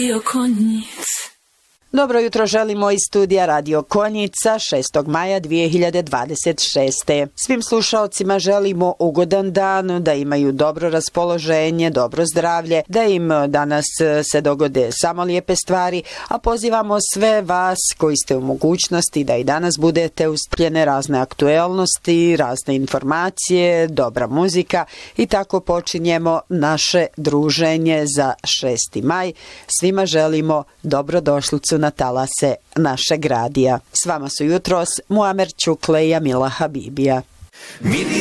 Dobro jutro želimo iz studija Radio Konjica 6. maja 2026. Svim slušalcima želimo ugodan dan, da imaju dobro raspoloženje, dobro zdravlje, da im danas se dogode samo lijepe stvari, a pozivamo sve vas koji ste u mogućnosti da i danas budete uspljene razne aktuelnosti, razne informacije, dobra muzika i tako počinjemo naše druženje za 6. maj. Svima želimo dobrodošlicu na talase našeg radija. S vama su jutros Muamer Čukle i Jamila Habibija.